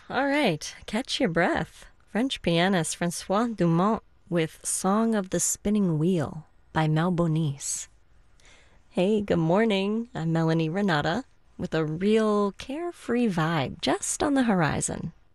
All right, catch your breath. French pianist Francois Dumont with Song of the Spinning Wheel by Mel Bonis. Hey, good morning. I'm Melanie Renata with a real carefree vibe just on the horizon.